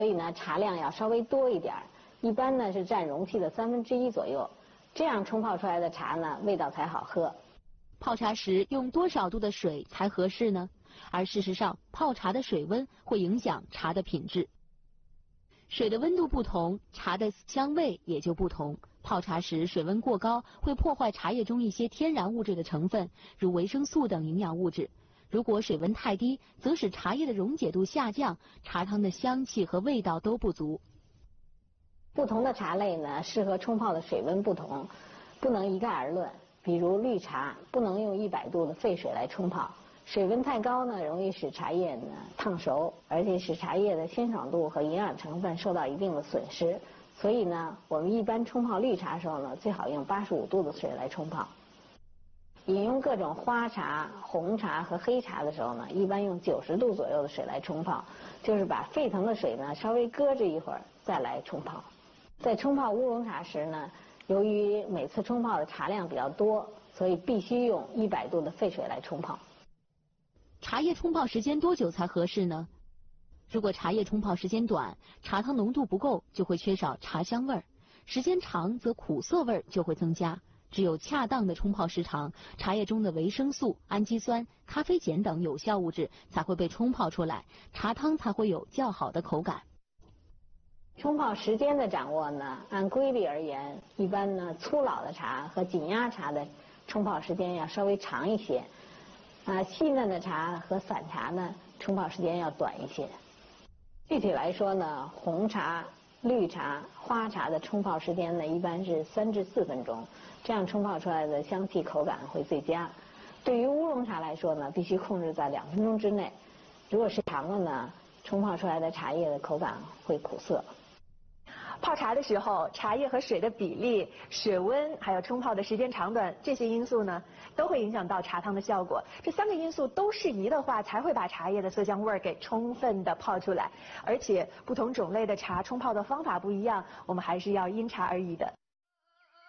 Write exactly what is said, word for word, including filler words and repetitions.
所以呢，茶量要稍微多一点，一般呢是占容器的三分之一左右，这样冲泡出来的茶呢，味道才好喝。 泡茶时用多少度的水才合适呢？而事实上，泡茶的水温会影响茶的品质。水的温度不同，茶的香味也就不同。泡茶时水温过高，会破坏茶叶中一些天然物质的成分，如维生素等营养物质。如果水温太低，则使茶叶的溶解度下降，茶汤的香气和味道都不足。 不同的茶类呢，适合冲泡的水温不同，不能一概而论。比如绿茶不能用一百度的沸水来冲泡，水温太高呢，容易使茶叶呢烫熟，而且使茶叶的鲜爽度和营养成分受到一定的损失。所以呢，我们一般冲泡绿茶的时候呢，最好用八十五度的水来冲泡。饮用各种花茶、红茶和黑茶的时候呢，一般用九十度左右的水来冲泡，就是把沸腾的水呢稍微搁置一会儿再来冲泡。在冲泡乌龙茶时呢，由于每次冲泡的茶量比较多，所以必须用一百度的沸水来冲泡。 茶叶冲泡时间多久才合适呢？如果茶叶冲泡时间短，茶汤浓度不够，就会缺少茶香味儿；时间长，则苦涩味儿就会增加。只有恰当的冲泡时长，茶叶中的维生素、氨基酸、咖啡碱等有效物质才会被冲泡出来，茶汤才会有较好的口感。 冲泡时间的掌握呢，按规律而言，一般呢粗老的茶和紧压茶的冲泡时间要稍微长一些，啊细嫩的茶和散茶呢冲泡时间要短一些。具体来说呢，红茶、绿茶、花茶的冲泡时间呢一般是三至四分钟，这样冲泡出来的香气口感会最佳。对于乌龙茶来说呢，必须控制在两分钟之内，如果是长了呢，冲泡出来的茶叶的口感会苦涩。 泡茶的时候，茶叶和水的比例、水温，还有冲泡的时间长短，这些因素呢，都会影响到茶汤的效果。这三个因素都适宜的话，才会把茶叶的色香味儿给充分的泡出来。而且不同种类的茶冲泡的方法不一样，我们还是要因茶而异的。